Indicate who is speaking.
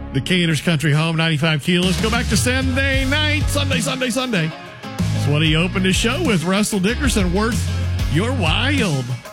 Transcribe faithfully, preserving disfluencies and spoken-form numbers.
Speaker 1: Decatur's Country Home, ninety-five kilos. Go back to Sunday night. Sunday, Sunday, Sunday. That's what he opened his show with. Russell Dickerson, Worth Your Wild.